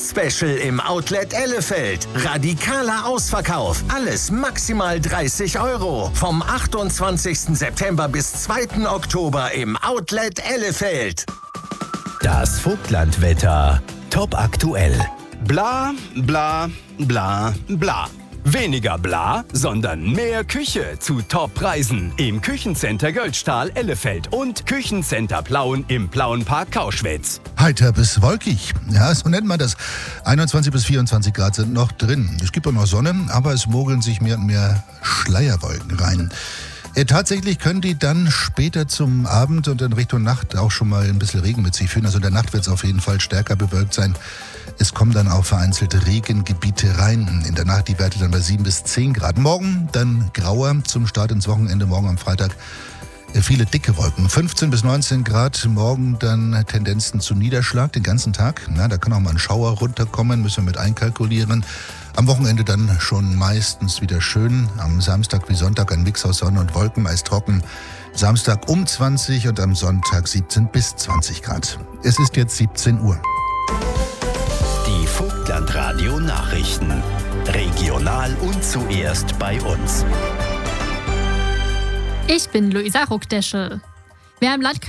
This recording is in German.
Weihnachtsspecial im Outlet Ellefeld. Radikaler Ausverkauf. Alles maximal 30 €. Vom 28. September bis 2. Oktober im Outlet Ellefeld. Das Vogtlandwetter. Top aktuell. Bla, bla, bla, bla. Weniger bla, sondern mehr Küche zu Top-Preisen im Küchencenter Göldstahl Ellefeld und Küchencenter Plauen im Plauenpark Kauschwitz. Heiter bis wolkig. Ja, so nennt man das. 21 bis 24 Grad sind noch drin. Es gibt auch noch Sonne, aber es mogeln sich mehr und mehr Schleierwolken rein. Tatsächlich können die dann später zum Abend und in Richtung Nacht auch schon mal ein bisschen Regen mit sich führen. Also in der Nacht wird es auf jeden Fall stärker bewölkt sein. Es kommen dann auch vereinzelte Regengebiete rein. In der Nacht die Werte dann bei 7 bis 10 Grad. Morgen dann grauer zum Start ins Wochenende. Morgen am Freitag viele dicke Wolken. 15 bis 19 Grad. Morgen dann Tendenzen zu Niederschlag den ganzen Tag. Na, da kann auch mal ein Schauer runterkommen. Müssen wir mit einkalkulieren. Am Wochenende dann schon meistens wieder schön. Am Samstag wie Sonntag ein Mix aus Sonne und Wolken, meist trocken. Samstag um 20 und am Sonntag 17 bis 20 Grad. Es ist jetzt 17 Uhr. Die Vogtlandradio Nachrichten. Regional und zuerst bei uns. Ich bin Luisa Ruckdeschel. Wer im Landkreis